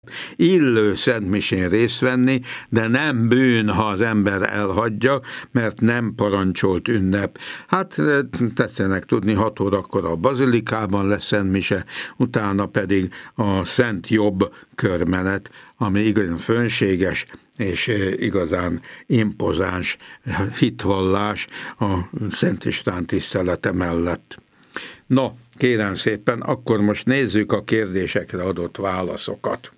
illő szentmisén részt venni, de nem bűn, ha az ember elhagyja, mert nem parancsolt ünnep. Hát tetszenek tudni, 6 órakor a bazilikában lesz szentmise, utána pedig a Szent Jobb körmenet, ami igazán fönséges és igazán impozáns hitvallás a Szent István tisztelete mellett. No, kérem szépen, akkor most nézzük a kérdésekre adott válaszokat.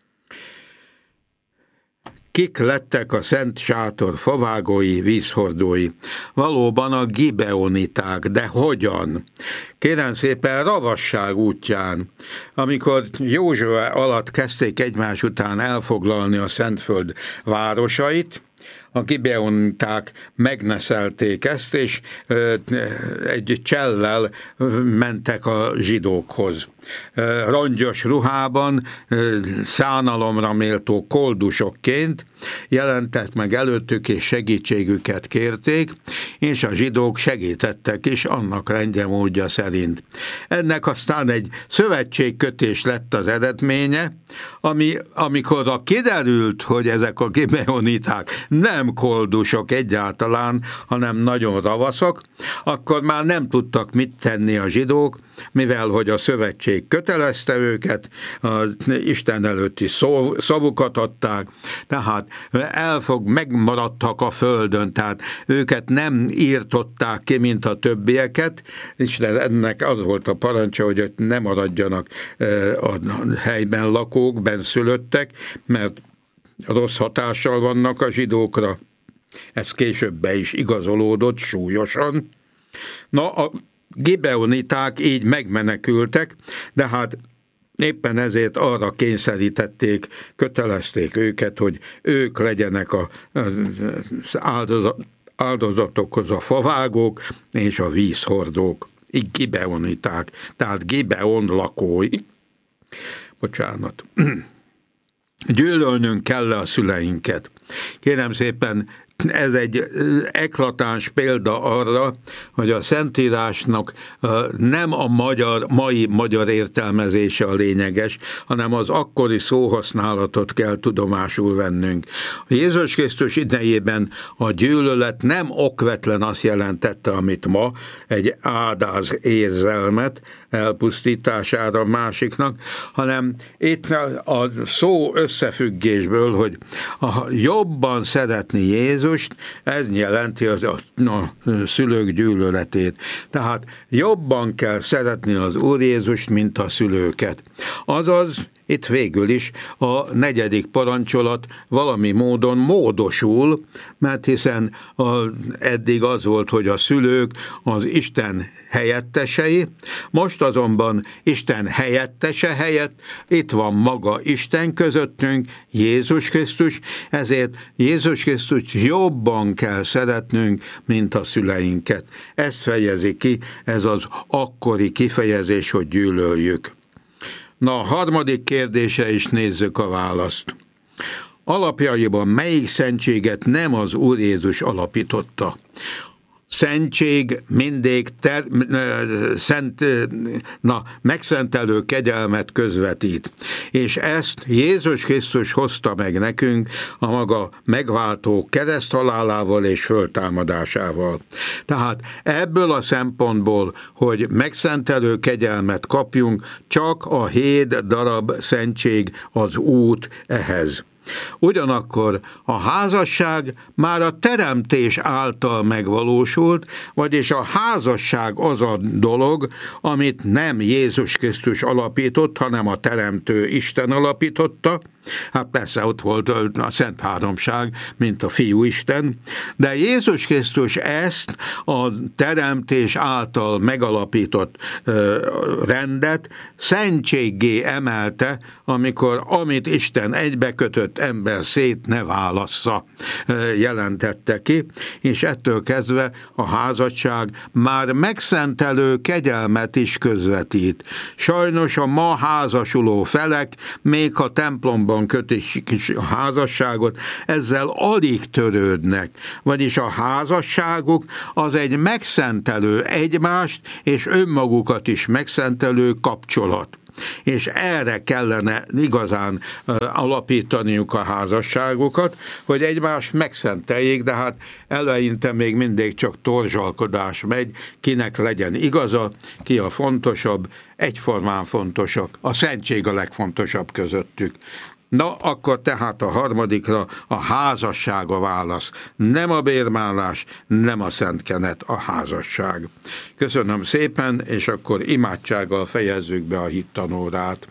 Kik lettek a Szent Sátor favágói, vízhordói? Valóban a gibeoniták, de hogyan? Kérem szépen, ravasság útján. Amikor Józsué alatt kezdték egymás után elfoglalni a Szentföld városait, a gibeoniták megneszelték ezt, és egy csellel mentek a zsidókhoz. Rongyos ruhában, szánalomra méltó koldusokként jelentek meg előttük, és segítségüket kérték, és a zsidók segítettek is annak rendje módja szerint. Ennek aztán egy szövetségkötés lett az eredménye, amikor kiderült, hogy ezek a gibeoniták nem koldusok egyáltalán, hanem nagyon ravaszok, akkor már nem tudtak mit tenni a zsidók, mivel hogy a szövetség kötelezte őket, az Isten előtti szavukat adták, tehát megmaradtak a földön, tehát őket nem írtották ki, mint a többieket, és ennek az volt a parancsa, hogy ne maradjanak a helyben lakók, benszülöttek, mert rossz hatással vannak a zsidókra. Ez később be is igazolódott súlyosan. Na, a gibeoniták így megmenekültek, de hát éppen ezért arra kényszerítették, kötelezték őket, hogy ők legyenek az áldozatokhoz a favágók és a vízhordók. Így gibeoniták, tehát Gibeon lakói. Bocsánat. Gyűlölnünk kell a szüleinket. Kérem szépen, ez egy eklatáns példa arra, hogy a Szentírásnak nem a mai magyar értelmezése a lényeges, hanem az akkori szóhasználatot kell tudomásul vennünk. Jézus Krisztus idejében a gyűlölet nem okvetlen azt jelentette, amit ma, egy ádáz érzelmet elpusztítására másiknak, hanem itt a szó összefüggésből, hogy jobban szeretni Jézus, ez jelenti a szülők gyűlöletét. Tehát jobban kell szeretni az Úr Jézust, mint a szülőket. Azaz, itt végül is a 4. parancsolat valami módon módosul, mert hiszen eddig az volt, hogy a szülők az Isten helyettesei, most azonban Isten helyettese helyett itt van maga Isten közöttünk, Jézus Krisztus, ezért Jézus Krisztus jobban kell szeretnünk, mint a szüleinket. Ezt fejezi ki, ez az akkori kifejezés, hogy gyűlöljük. Na, a 3. kérdése is nézzük a választ. Alapjaiban melyik szentséget nem az Úr Jézus alapította? Szentség mindig megszentelő kegyelmet közvetít. És ezt Jézus Krisztus hozta meg nekünk a maga megváltó kereszthalálával és föltámadásával. Tehát ebből a szempontból, hogy megszentelő kegyelmet kapjunk, csak a 7 darab szentség az út ehhez. Ugyanakkor a házasság már a teremtés által megvalósult, vagyis a házasság az a dolog, amit nem Jézus Krisztus alapított, hanem a teremtő Isten alapította. Hát persze ott volt a Szent Háromság, mint a Fiú Isten, de Jézus Krisztus ezt a teremtés által megalapított rendet szentséggé emelte, amit Isten egybekötött, ember szét ne válassza, jelentette ki, és ettől kezdve a házasság már megszentelő kegyelmet is közvetít. Sajnos a ma házasuló felek, még a templomban kötik a házasságot, ezzel alig törődnek, vagyis a házasságuk az egy megszentelő, egymást és önmagukat is megszentelő kapcsolat. és erre kellene igazán alapítaniuk a házasságukat, hogy egymást megszenteljék, de hát eleinte még mindig csak torzsalkodás megy, kinek legyen igaza, ki a fontosabb, egyformán fontosak, a szentség a legfontosabb közöttük. Na, akkor tehát a harmadikra a házasság a válasz. Nem a bérmálás, nem a szentkenet, a házasság. Köszönöm szépen, és akkor imádsággal fejezzük be a hittanórát.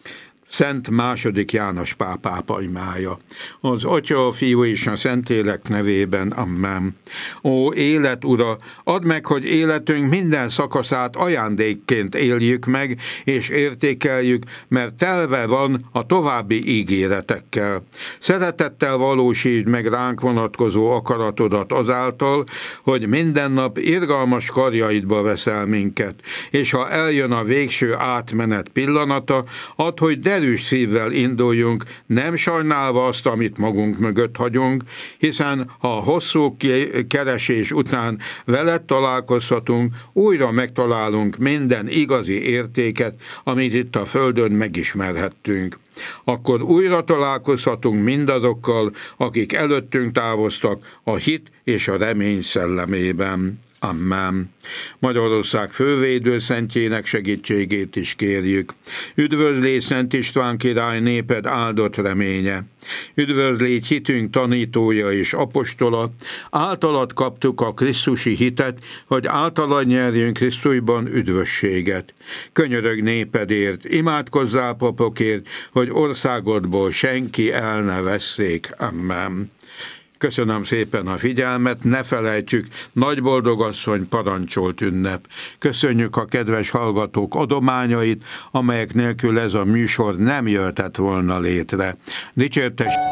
Szent II. János pápa imája. Az Atya, a Fiú és a Szentlélek nevében. Amen. Ó, élet Ura, add meg, hogy életünk minden szakaszát ajándékként éljük meg, és értékeljük, mert telve van a további ígéretekkel. Szeretettel valósítsd meg ránk vonatkozó akaratodat azáltal, hogy minden nap irgalmas karjaidba veszel minket, és ha eljön a végső átmenet pillanata, add, hogy erős szívvel induljunk, nem sajnálva azt, amit magunk mögött hagyunk, hiszen ha a hosszú keresés után veled találkozhatunk, újra megtalálunk minden igazi értéket, amit itt a földön megismerhettünk. Akkor újra találkozhatunk mindazokkal, akik előttünk távoztak a hit és a remény szellemében. Amen. Magyarország fővédőszentjének segítségét is kérjük. Üdvözlégy Szent István király, néped áldott reménye. Üdvözlégy hitünk tanítója és apostola. Általad kaptuk a krisztusi hitet, hogy általad nyerjünk Krisztusban üdvösséget. Könyörög népedért, imádkozzál papokért, hogy országodból senki el ne vesszék. Amen. Köszönöm szépen a figyelmet, ne felejtsük, Nagyboldogasszony parancsolt ünnep. Köszönjük a kedves hallgatók adományait, amelyek nélkül ez a műsor nem jöhetett volna létre. Dicsértes